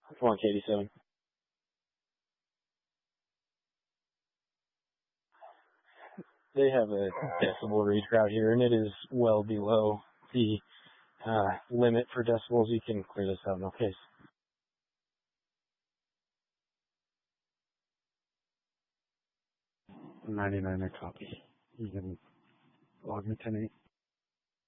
Launch 87. They have a decibel read route here, and it is well below the limit for decibels. You can clear this out, no case. 99er copy. You can log me 10-8.